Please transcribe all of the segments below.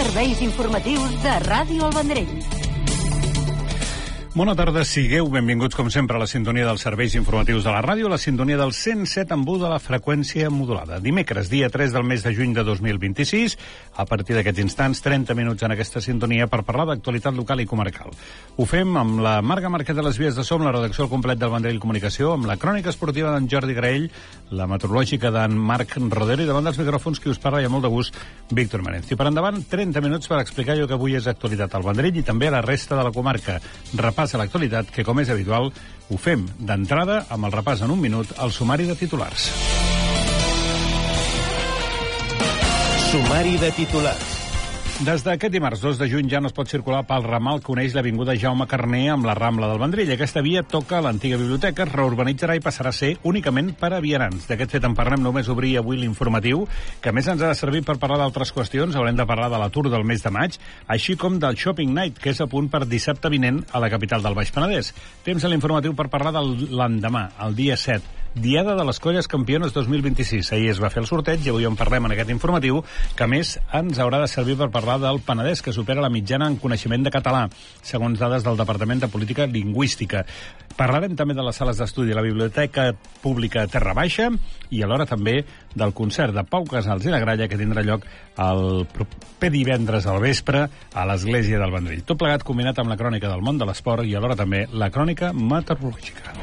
Serveis informatius de Ràdio El Vendrell. Bona tarda, sigueu benvinguts com sempre a la sintonia dels serveis informatius de la ràdio, la sintonia del 107 en de la freqüència modulada. Dimecres, dia 3 del mes de juny de 2026, a partir d'aquests instants, 30 minuts en aquesta sintonia per parlar d'actualitat local i comarcal. Ho fem amb la Marga Marquet de les Vies de Som, la redacció al complet del Vendrell Comunicació, amb la crònica esportiva d'en Jordi Graell, la meteorològica d'en Marc Rodero i davant dels micròfons qui us parla i amb molt de gust, Víctor Merenz. I per endavant, 30 minuts per explicar allò que avui és actualitat al Vendrell i també a la resta de la comarca. Repàs a l'actualitat, que com és habitual, ho fem d'entrada amb el repàs en un minut al sumari de titulars. Sumari de titulars. Des d'aquest dimarts 2 de juny ja no es pot circular pel ramal que uneix l'avinguda Jaume Carner amb la Rambla del Vendrell. Aquesta via toca l'antiga biblioteca, es reurbanitzarà i passarà a ser únicament per a vianants. D'aquest fet en parlem només obrir avui l'informatiu, que a més ens ha de servir per parlar d'altres qüestions. Haurem de parlar de l'atur del mes de maig, així com del Shopping Night, que és a punt per dissabte vinent a la capital del Baix Penedès. Temps a l'informatiu per parlar de l'endemà, el dia 7. Diada de les Colles Campiones 2026. Ahir es va fer el sorteig i avui en parlem en aquest informatiu, que a més ens haurà de servir per parlar del Penedès, que supera la mitjana en coneixement de català, segons dades del Departament de Política Lingüística. Parlarem també de les sales d'estudi de la Biblioteca Pública Terra Baixa i alhora també del concert de Pau Casals i la Gralla, que tindrà lloc el proper divendres al vespre a l'Església del Vendrell. Tot plegat combinat amb la crònica del món de l'esport i alhora també la crònica meteorològica.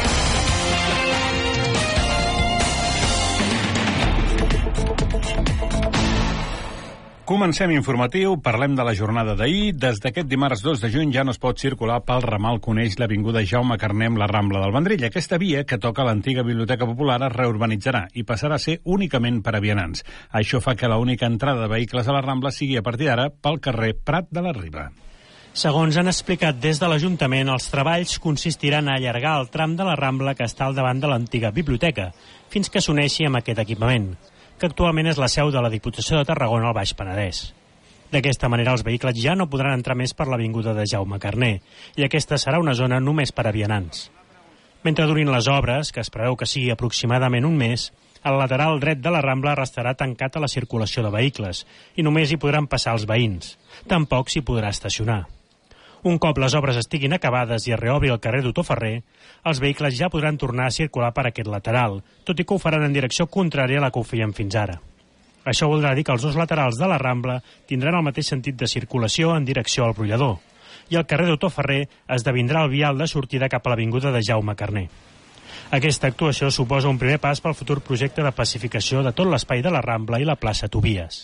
Comencem informatiu, parlem de la jornada d'ahir. Des d'aquest dimarts 2 de juny ja no es pot circular pel ramal que uneix l'avinguda Jaume Carner amb la Rambla del Vendrell. Aquesta via, que toca l'antiga Biblioteca Popular, es reurbanitzarà i passarà a ser únicament per a vianants. Això fa que l'única entrada de vehicles a la Rambla sigui a partir d'ara pel carrer Prat de la Riba. Segons han explicat des de l'Ajuntament, els treballs consistiran a allargar el tram de la Rambla que està al davant de l'antiga biblioteca, fins que s'uneixi amb aquest equipament, que actualment és la seu de la Diputació de Tarragona al Baix Penedès. D'aquesta manera, els vehicles ja no podran entrar més per l'avinguda de Jaume Carner, i aquesta serà una zona només per a vianants. Mentre durin les obres, que es preveu que sigui aproximadament un mes, el lateral dret de la Rambla restarà tancat a la circulació de vehicles, i només hi podran passar els veïns. Tampoc s'hi podrà estacionar. Un cop les obres estiguin acabades i es reobri el carrer Doctor Ferrer, els vehicles ja podran tornar a circular per aquest lateral, tot i que ho faran en direcció contrària a la que ho feien fins ara. Això voldrà dir que els dos laterals de la Rambla tindran el mateix sentit de circulació en direcció al brollador, i el carrer Doctor Ferrer esdevindrà el vial de sortida cap a l'avinguda de Jaume Carner. Aquesta actuació suposa un primer pas pel futur projecte de pacificació de tot l'espai de la Rambla i la plaça Tobies.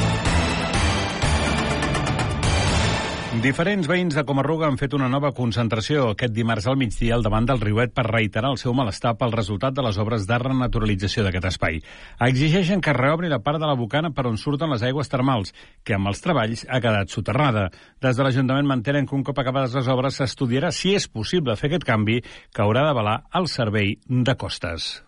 Diferents veïns de Comarruga han fet una nova concentració aquest dimarts al migdia al davant del riuet per reiterar el seu malestar pel resultat de les obres de renaturalització d'aquest espai. Exigeixen que es reobri la part de la bocana per on surten les aigües termals, que amb els treballs ha quedat soterrada. Des de l'Ajuntament mantenen que un cop acabades les obres s'estudiarà si és possible fer aquest canvi, que haurà d'avalar el Servei de Costes.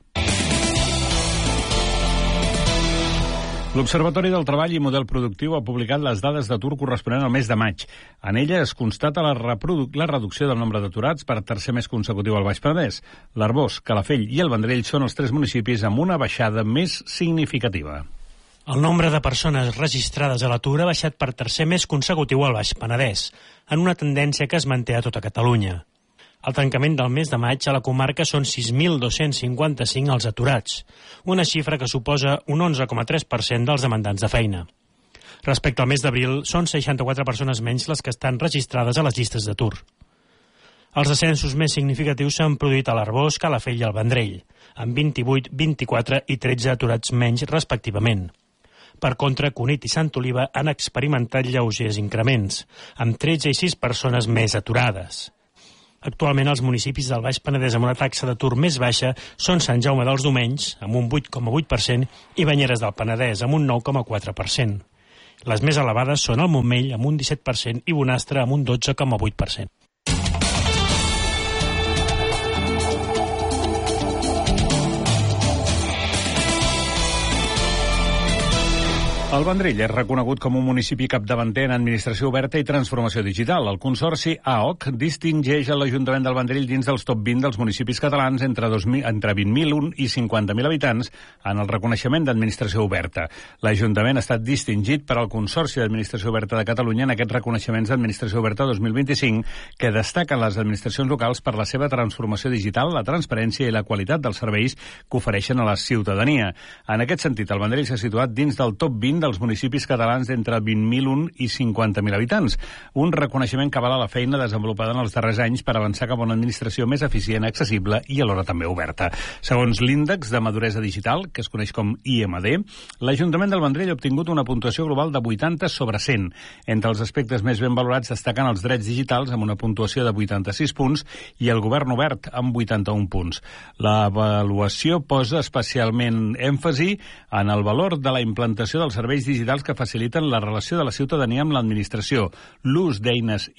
L'Observatori del Treball i Model Productiu ha publicat les dades d'atur corresponent al mes de maig. En ella es constata la reducció del nombre d'aturats per tercer mes consecutiu al Baix Penedès. L'Arboç, Calafell i el Vendrell són els tres municipis amb una baixada més significativa. El nombre de persones registrades a l'atur ha baixat per tercer mes consecutiu al Baix Penedès, en una tendència que es manté a tota Catalunya. Al tancament del mes de maig, a la comarca són 6.255 els aturats, una xifra que suposa un 11,3% dels demandants de feina. Respecte al mes d'abril, són 64 persones menys les que estan registrades a les llistes d'atur. Els descensos més significatius s'han produït a l'Arboç, Calafell i el Vendrell, amb 28, 24 i 13 aturats menys respectivament. Per contra, Cunit i Sant Oliva han experimentat lleugers increments, amb 13 i 6 persones més aturades. Actualment, els municipis del Baix Penedès amb una taxa d'atur més baixa són Sant Jaume dels Domenys, amb un 8,8%, i Banyeres del Penedès, amb un 9,4%. Les més elevades són el Montmell, amb un 17%, i Bonastre, amb un 12,8%. El Vendrell és reconegut com un municipi capdavanter en administració oberta i transformació digital. El consorci AOC distingeix l'Ajuntament del Vendrell dins dels top 20 dels municipis catalans entre 20.001 i 50.000 habitants en el reconeixement d'administració oberta. L'Ajuntament ha estat distingit per al Consorci d'Administració Oberta de Catalunya en aquests reconeixements d'administració oberta 2025 que destaquen les administracions locals per la seva transformació digital, la transparència i la qualitat dels serveis que ofereixen a la ciutadania. En aquest sentit, el Vendrell s'ha situat dins del top 20 dels municipis catalans d'entre 20.001 i 50.000 habitants. Un reconeixement que avala la feina desenvolupada en els darrers anys per avançar cap a una administració més eficient, accessible i alhora també oberta. Segons l'índex de maduresa digital, que es coneix com IMD, l'Ajuntament del Vendrell ha obtingut una puntuació global de 80 sobre 100. Entre els aspectes més ben valorats destaquen els drets digitals amb una puntuació de 86 punts i el govern obert amb 81 punts. L'avaluació posa especialment èmfasi en el valor de la implantació dels serveis digitals que faciliten la relació de la ciutadania amb l'administració, l'ús d'eines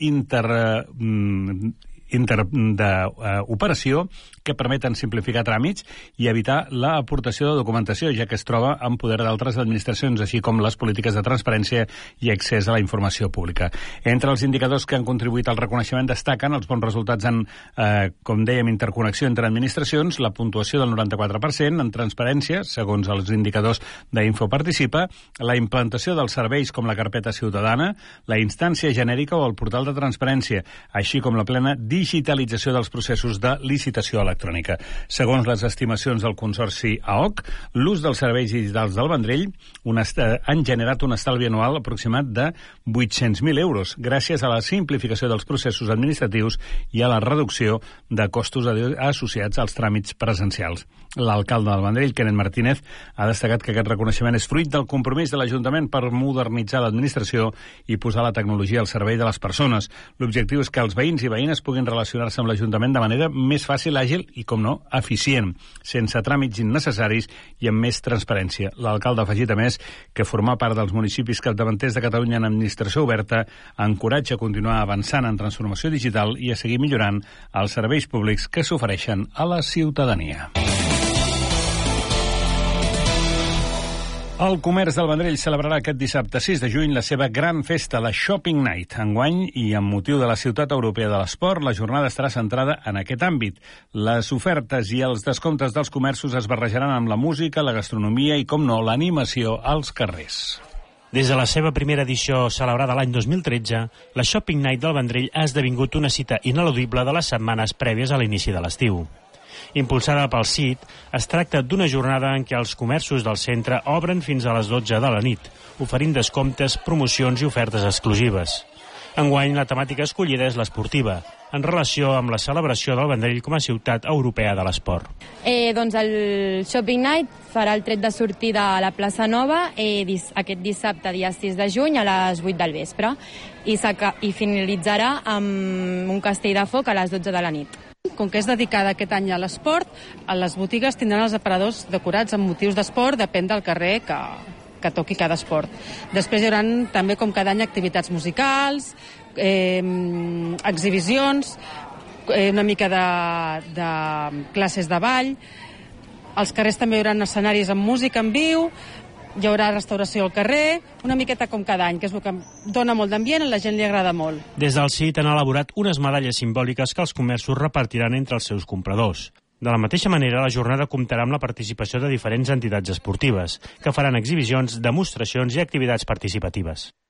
d'operació que permeten simplificar tràmits i evitar l'aportació de documentació, ja que es troba en poder d'altres administracions, així com les polítiques de transparència i accés a la informació pública. Entre els indicadors que han contribuït al reconeixement destaquen els bons resultats en, com dèiem, interconnexió entre administracions, la puntuació del 94%, en transparència, segons els indicadors d'Infoparticipa, la implantació dels serveis com la carpeta ciutadana, la instància genèrica o el portal de transparència, així com la plena digitalització dels processos de licitació electrònica. Segons les estimacions del Consorci AOC, l'ús dels serveis digitals del Vendrell han generat un estalvi anual aproximat de 800.000 euros, gràcies a la simplificació dels processos administratius i a la reducció de costos associats als tràmits presencials. L'alcalde del Vendrell, Kenneth Martínez, ha destacat que aquest reconeixement és fruit del compromís de l'Ajuntament per modernitzar l'administració i posar la tecnologia al servei de les persones. L'objectiu és que els veïns i veïnes puguin relacionar-se amb l'Ajuntament de manera més fàcil, àgil i, com no, eficient, sense tràmits innecessaris i amb més transparència. L'alcalde ha afegit, a més, que formar part dels municipis capdavanters de Catalunya en administració oberta encoratja a continuar avançant en transformació digital i a seguir millorant els serveis públics que s'ofereixen a la ciutadania. El comerç del Vendrell celebrarà aquest dissabte 6 de juny la seva gran festa, la Shopping Night. Enguany, i amb motiu de la Ciutat Europea de l'Esport, la jornada estarà centrada en aquest àmbit. Les ofertes i els descomptes dels comerços es barrejaran amb la música, la gastronomia i, com no, l'animació als carrers. Des de la seva primera edició, celebrada l'any 2013, la Shopping Night del Vendrell ha esdevingut una cita ineludible de les setmanes prèvies a l'inici de l'estiu. Impulsada pel CIT, es tracta d'una jornada en què els comerços del centre obren fins a les 12 de la nit, oferint descomptes, promocions i ofertes exclusives. Enguany, la temàtica escollida és l'esportiva, en relació amb la celebració del Vendrell com a ciutat europea de l'esport. Doncs el Shopping Night farà el tret de sortida a la plaça Nova aquest dissabte, dia 6 de juny, a les 8 del vespre, i finalitzarà amb un castell de foc a les 12 de la nit. Com que és dedicada aquest any a l'esport, les botigues tindran els aparadors decorats amb motius d'esport, depèn del carrer que toqui cada esport. Després hi haurà també, com cada any, activitats musicals, exhibicions, una mica de classes de ball. Als carrers també hi haurà escenaris amb música en viu, hi haurà restauració al carrer, una miqueta com cada any, que és el que dona molt d'ambient, a la gent li agrada molt. Des del CIT han elaborat unes medalles simbòliques que els comerços repartiran entre els seus compradors. De la mateixa manera, la jornada comptarà amb la participació de diferents entitats esportives, que faran exhibicions, demostracions i activitats participatives.